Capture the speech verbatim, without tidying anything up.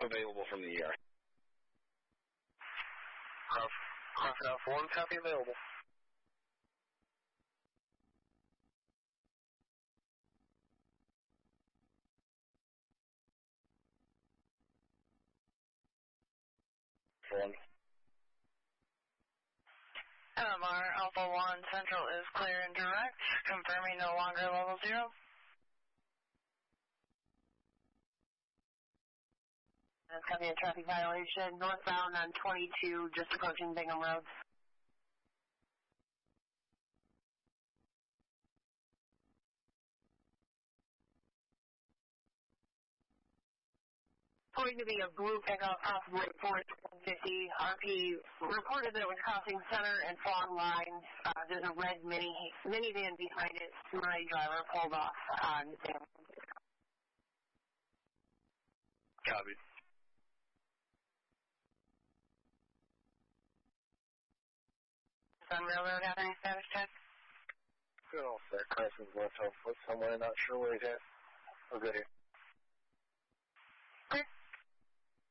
available from the E R. Crocodile four, one, copy available. One. M M R Alpha one Central is clear and direct, confirming no longer level zero. That's copy a traffic violation, northbound on twenty-two, just approaching Bingham Road. Going to be a blue pickup, possibly Ford one fifty. R P reported that it was crossing center and Fawn Line. Uh, there's a red mini minivan behind it. My driver pulled off on Bingham. Copy. Sun Railroad having a status check? Good old set. Carson's left off foot somewhere, not sure where he's at. We're good here. Clear.